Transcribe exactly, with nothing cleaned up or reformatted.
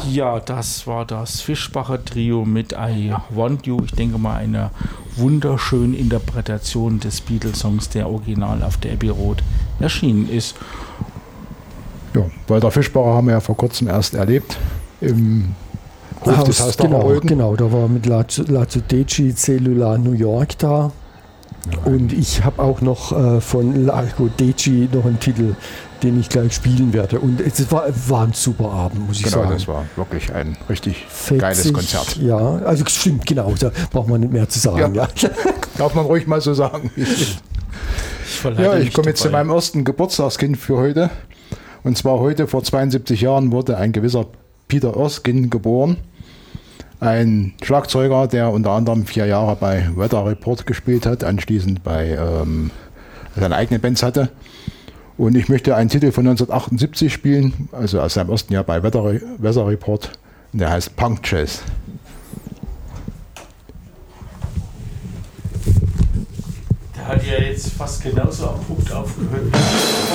Ja, das war das Fischbacher Trio mit I Want You. Ich denke mal, eine wunderschöne Interpretation des Beatles-Songs, der original auf der Abbey Road erschienen ist. Ja, Walter Fischbacher haben wir ja vor kurzem erst erlebt im Hof Haus, des Haus der genau, Harolden. genau, da war mit Lazzo Deci Cellular New York da. Ja. Und ich habe auch noch äh, von Lazzo Deci noch einen Titel, den ich gleich spielen werde. Und es war, war ein super Abend, muss ich genau, sagen. Genau, das war wirklich ein richtig Fetzig, geiles Konzert. Ja, also stimmt, genau, da braucht man nicht mehr zu sagen. Ja. Ja. Darf man ruhig mal so sagen. Ich ja, ich komme jetzt zu meinem ersten Geburtstagskind für heute. Und zwar heute, vor zweiundsiebzig Jahren, wurde ein gewisser Peter Erskine geboren. Ein Schlagzeuger, der unter anderem vier Jahre bei Weather Report gespielt hat, anschließend bei ähm, seine eigene Bands hatte. Und ich möchte einen Titel von neunzehnhundertachtundsiebzig spielen, also aus seinem ersten Jahr bei Weather, Weather Report. Und der heißt Punk Jazz. Der hat ja jetzt fast genauso am Punkt aufgehört.